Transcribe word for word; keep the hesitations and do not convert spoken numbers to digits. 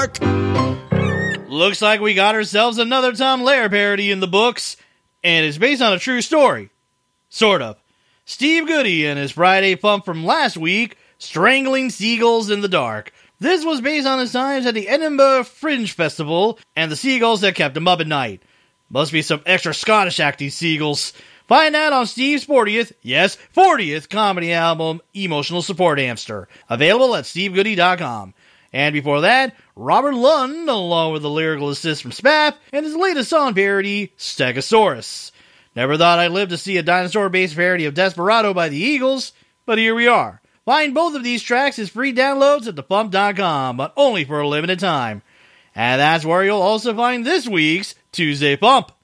Dark. Looks like we got ourselves another Tom Lehrer parody in the books, and it's based on a true story. Sort of. Steve Goody and his Friday Pump from last week, Strangling Seagulls in the Dark. This was based on his times at the Edinburgh Fringe Festival and the seagulls that kept him up at night. Must be some extra Scottish acting seagulls. Find out on Steve's fortieth, yes, fortieth comedy album, Emotional Support Hamster. Available at steve goody dot com. And before that, Robert Lund, along with the lyrical assist from Spaff, and his latest song parody, Stegosaurus. Never thought I'd live to see a dinosaur-based parody of Desperado by the Eagles, but here we are. Find both of these tracks as free downloads at the pump dot com, but only for a limited time. And that's where you'll also find this week's Tuesday Pump.